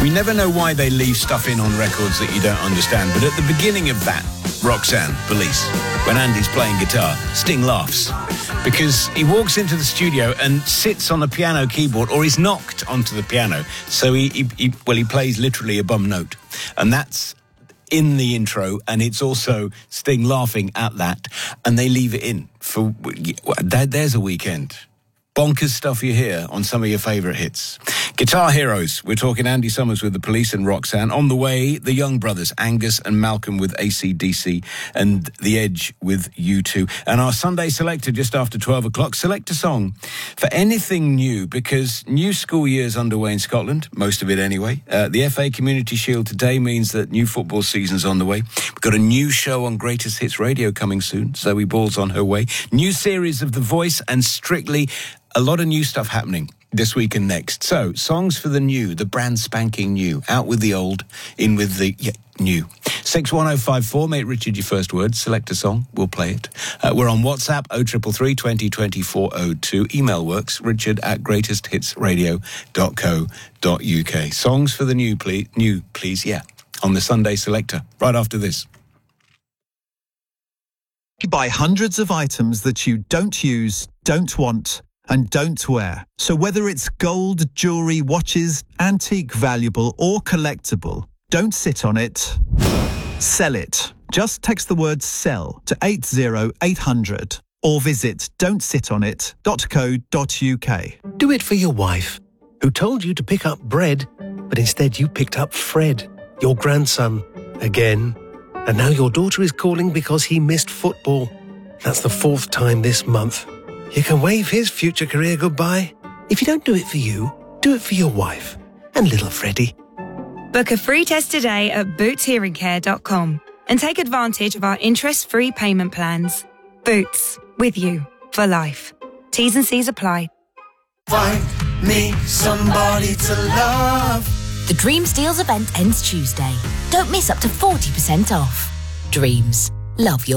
We never know why they leave stuff in on records that you don't understand, but at the beginning of that, Roxanne, Police, when Andy's playing guitar, Sting laughs because he walks into the studio and sits on a piano keyboard, or he's knocked onto the piano. So he plays literally a bum note. And that's in the intro, and it's also Sting laughing at that, and they leave it in. There's a weekend. Bonkers stuff you hear on some of your favourite hits. Guitar Heroes. We're talking Andy Summers with The Police and Roxanne. On the way, the Young Brothers, Angus and Malcolm with AC/DC, and The Edge with U2. And our Sunday selector just after 12 o'clock. Select a song for anything new, because new school year's underway in Scotland, most of it anyway. The FA Community Shield today means that new football season's on the way. We've got a new show on Greatest Hits Radio coming soon. Zoe Ball's on her way. New series of The Voice and Strictly. A lot of new stuff happening this week and next. So, songs for the new, the brand spanking new. Out with the old, in with the new. 61054, make Richard your first word. Select a song, we'll play it. We're on WhatsApp, 0333 20 2402. Email works, richard@greatesthitsradio.co.uk. Songs for the new, please, on the Sunday Selector, right after this. You buy hundreds of items that you don't use, don't want, and don't wear. So whether it's gold, jewellery, watches, antique, valuable or collectible, don't sit on it. Sell it. Just text the word SELL to 80800 or visit don'tsitonit.co.uk. Do it for your wife, who told you to pick up bread, but instead you picked up Fred, your grandson, again. And now your daughter is calling because he missed football. That's the 4th time this month. You can wave his future career goodbye. If you don't do it for you, do it for your wife and little Freddie. Book a free test today at bootshearingcare.com and take advantage of our interest-free payment plans. Boots, with you for life. T's and C's apply. Find me somebody to love. The Dreams Deals event ends Tuesday. Don't miss up to 40% off. Dreams. Love your